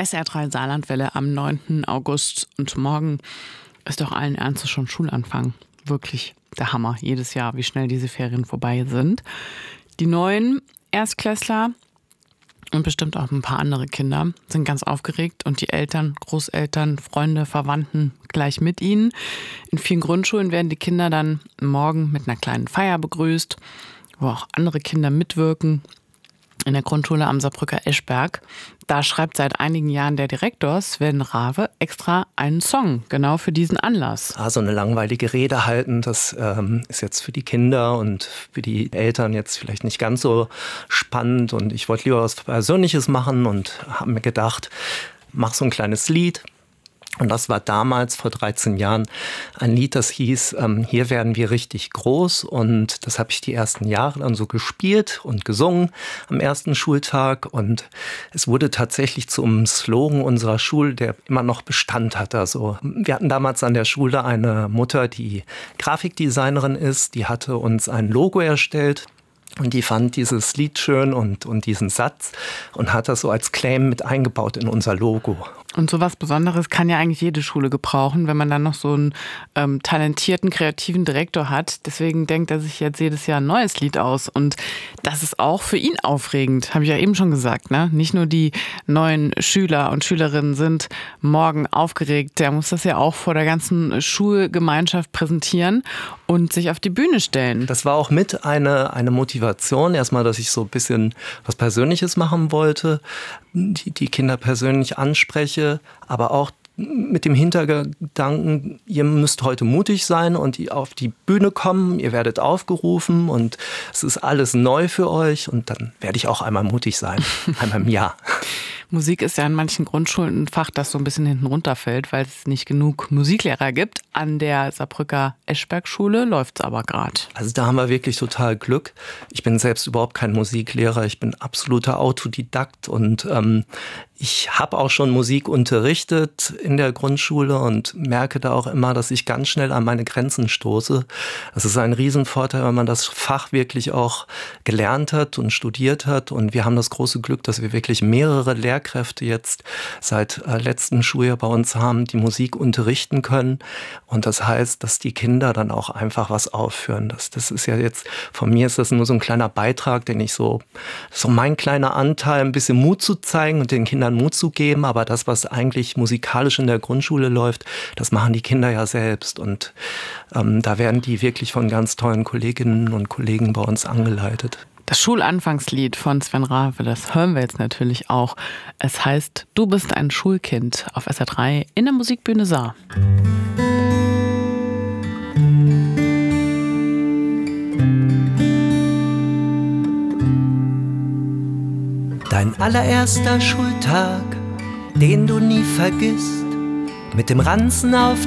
SR3 Saarlandwelle am 9. August und morgen ist doch allen Ernstes schon Schulanfang. Wirklich der Hammer jedes Jahr, wie schnell diese Ferien vorbei sind. Die neuen Erstklässler und bestimmt auch ein paar andere Kinder sind ganz aufgeregt und die Eltern, Großeltern, Freunde, Verwandten gleich mit ihnen. In vielen Grundschulen werden die Kinder dann morgen mit einer kleinen Feier begrüßt, wo auch andere Kinder mitwirken. In der Grundschule am Saarbrücker Eschberg, da schreibt seit einigen Jahren der Direktor Sven Rave extra einen Song, genau für diesen Anlass. So eine langweilige Rede halten, das ist jetzt für die Kinder und für die Eltern jetzt vielleicht nicht ganz so spannend. Und ich wollte lieber was Persönliches machen und habe mir gedacht, mach so ein kleines Lied. Und das war damals, vor 13 Jahren, ein Lied, das hieß, hier werden wir richtig groß. Und das habe ich die ersten Jahre dann so gespielt und gesungen am ersten Schultag. Und es wurde tatsächlich zum Slogan unserer Schule, der immer noch Bestand hat. Also wir hatten damals an der Schule eine Mutter, die Grafikdesignerin ist. Die hatte uns ein Logo erstellt. Und die fand dieses Lied schön und diesen Satz und hat das so als Claim mit eingebaut in unser Logo. Und so was Besonderes kann ja eigentlich jede Schule gebrauchen, wenn man dann noch so einen talentierten, kreativen Direktor hat. Deswegen denkt er sich jetzt jedes Jahr ein neues Lied aus. Und das ist auch für ihn aufregend, habe ich ja eben schon gesagt, ne? Nicht nur die neuen Schüler und Schülerinnen sind morgen aufgeregt. Der muss das ja auch vor der ganzen Schulgemeinschaft präsentieren und sich auf die Bühne stellen. Das war auch mit eine Motivation. Erstmal, dass ich so ein bisschen was Persönliches machen wollte, die Kinder persönlich anspreche, aber auch mit dem Hintergedanken, ihr müsst heute mutig sein und auf die Bühne kommen, ihr werdet aufgerufen und es ist alles neu für euch und dann werde ich auch einmal mutig sein, einmal im Jahr. Musik ist ja in manchen Grundschulen ein Fach, das so ein bisschen hinten runterfällt, weil es nicht genug Musiklehrer gibt. An der Saarbrücker Eschberg-Schule läuft es aber gerade. Also da haben wir wirklich total Glück. Ich bin selbst überhaupt kein Musiklehrer. Ich bin absoluter Autodidakt und ich habe auch schon Musik unterrichtet in der Grundschule und merke da auch immer, dass ich ganz schnell an meine Grenzen stoße. Das ist ein Riesenvorteil, wenn man das Fach wirklich auch gelernt hat und studiert hat. Und wir haben das große Glück, dass wir wirklich mehrere Lehrkräfte jetzt seit letztem Schuljahr bei uns haben, die Musik unterrichten können. Und das heißt, dass die Kinder dann auch einfach was aufführen. Das ist ja jetzt, von mir ist das nur so ein kleiner Beitrag, den ich so mein kleiner Anteil, ein bisschen Mut zu zeigen und den Kindern Mut zu geben, aber das, was eigentlich musikalisch in der Grundschule läuft, das machen die Kinder ja selbst und da werden die wirklich von ganz tollen Kolleginnen und Kollegen bei uns angeleitet. Das Schulanfangslied von Sven Rave, das hören wir jetzt natürlich auch. Es heißt, du bist ein Schulkind auf SR3 in der Musikbühne Saar. Dein allererster Schultag, den du nie vergisst, mit dem Ranzen auf